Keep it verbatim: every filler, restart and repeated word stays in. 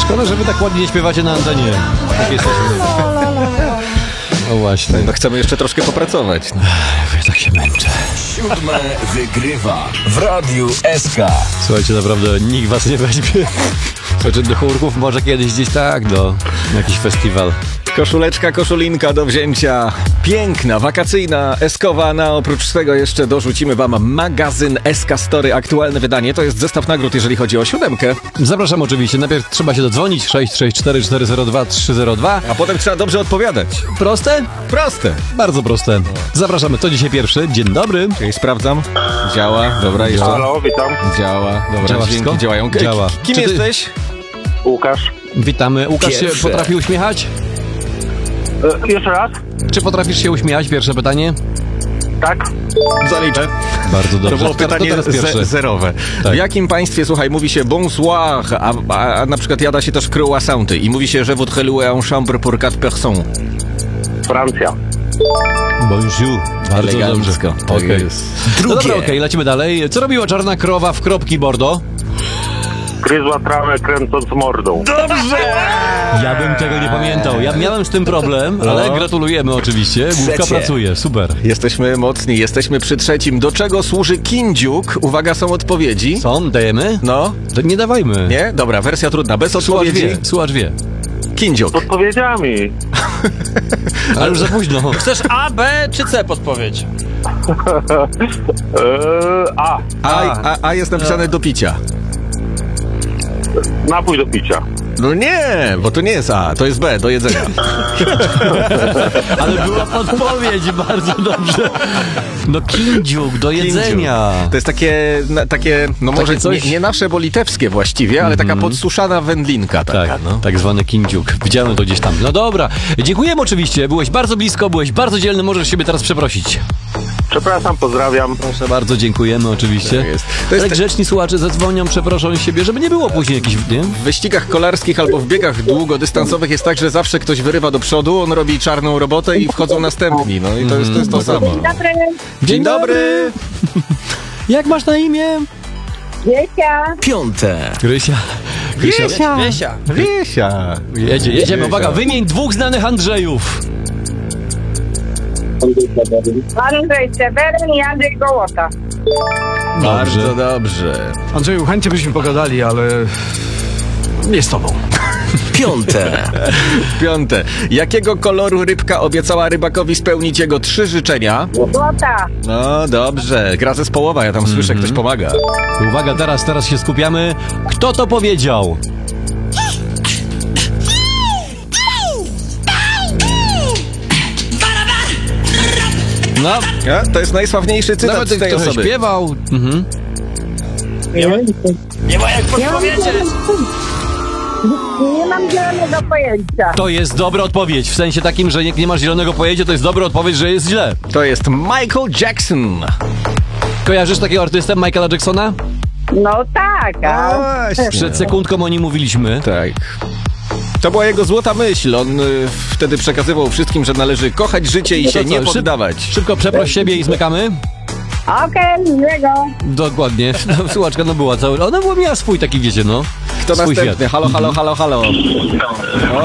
Szkoda, że wy tak ładnie nie śpiewacie na antenie. Tak jesteśmy. No właśnie. No chcemy jeszcze troszkę popracować. No. Ja tak się męczę. Siódme wygrywa w Radiu S K. Słuchajcie, naprawdę nikt was nie weźmie. Słuchajcie, do chórków może kiedyś gdzieś tak, do jakiś festiwal. Koszuleczka, koszulinka do wzięcia. Piękna, wakacyjna, eskowana. Oprócz tego jeszcze dorzucimy wam magazyn S K Story. Aktualne wydanie. To jest zestaw nagród, jeżeli chodzi o siódemkę. Zapraszam oczywiście. Najpierw trzeba się dodzwonić sześć sześć cztery cztery zero dwa trzy zero dwa. A potem trzeba dobrze odpowiadać. Proste? Proste. Bardzo proste. Zapraszamy. To dzisiaj pierwszy. Dzień dobry. Czyli sprawdzam. Działa. Dobra, jeszcze. Halo, witam. Działa. Dobra, Działa dźwięki wszystko? działają. K- Działa. Kim Czy ty- jesteś? Łukasz. Witamy. Łukasz się Pierwsze. potrafi uśmiechać? E, jeszcze raz? Czy potrafisz się uśmiechać? Pierwsze pytanie. Tak. Zaliczę. Bardzo dobrze. To było To pytanie teraz pierwsze. ze- zerowe. Tak. W jakim państwie, słuchaj, mówi się bonsoir, a, a, a na przykład jada się też croissanty i mówi się, je voudrais louer en chambre pour quatre personnes. Francja. Bonjour. Bardzo Elegancko. dobrze. Tak Okej. jest. No Drugie. dobra, okej, lecimy dalej. Co robiła czarna krowa w kropki Bordeaux? Gryzła trawę kręcąc mordą. Ja bym tego nie pamiętał. Ja miałem z tym problem, ale No. gratulujemy oczywiście. Główka Trzecie. pracuje, super. Jesteśmy mocni, jesteśmy przy trzecim. Do czego służy kindziuk? Uwaga, są odpowiedzi. Są? Dajemy? No, To nie dawajmy. nie? Dobra, wersja trudna, bez Słuchacz odpowiedzi. wie, słuchacz wie. Kindziuk. Podpowiedziami. Ale już za późno. Chcesz A, B czy C podpowiedź? E, A. A, a, a jest napisane do picia. Napój do picia. No nie, bo to nie jest A, to jest B, do jedzenia. Ale była podpowiedź, bardzo dobrze. No kindziuk, do jedzenia. To jest takie, na, takie no Takie może coś- nie, nie nasze, bo litewskie właściwie, ale taka podsuszana wędlinka taka, Tak, no. tak zwany kindziuk. Widziałem to gdzieś tam. No dobra, dziękujemy oczywiście. Byłeś bardzo blisko, byłeś bardzo dzielny. Możesz siebie teraz przeprosić. Przepraszam, pozdrawiam. Proszę bardzo, dziękujemy oczywiście. Tak jest. To jest Ale te- grzeczni słuchacze zadzwonią, przeproszą siebie, żeby nie było później jakichś, nie? W wyścigach kolarskich albo w biegach długodystansowych jest tak, że zawsze ktoś wyrywa do przodu, on robi czarną robotę i wchodzą następni. No i to jest to, jest to samo. Dzień dobry! Jak masz na imię? Wiesia, Piąte. Grysia. Grysia. Wiesia. Wiesia! Jedzie, jedziemy. Uwaga, wymień dwóch znanych Andrzejów. Andrzej Seweryn i Andrzej Gołota. Bardzo dobrze. Andrzeju, chętnie byśmy pogadali, ale nie z tobą. Piąte. Piąte. Jakiego koloru rybka obiecała rybakowi spełnić jego trzy życzenia? Złota. No dobrze. Gra zespołowa, ja tam słyszę, ktoś pomaga. Uwaga, teraz, teraz się skupiamy. Kto to powiedział? No, A, to jest najsławniejszy cytat nawet z tej ktoś osoby. śpiewał. Mhm. Nie ma jak Nie mam, podpowiedzieć. nie mam zielonego pojęcia. To jest dobra odpowiedź. W sensie takim, że jak nie masz zielonego pojęcia, to jest dobra odpowiedź, że jest źle. To jest Michael Jackson. Kojarzysz takiego artystę Michaela Jacksona? No tak, a Właśnie. Przed sekundką o nim mówiliśmy. Tak. To była jego złota myśl. On y, wtedy przekazywał wszystkim, że należy kochać życie i No to się co, nie szyb- poddawać. Szybko przeproś siebie i zmykamy. okej, miłego. Dokładnie. No, słuchaczka, no była cały... Ona była, miała swój taki, wiecie, no. Kto swój następny? świat. Halo, halo, halo, halo.